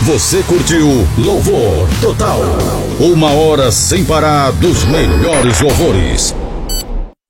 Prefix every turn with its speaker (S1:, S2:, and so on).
S1: Você curtiu Louvor Total. 1 hora sem parar dos melhores louvores.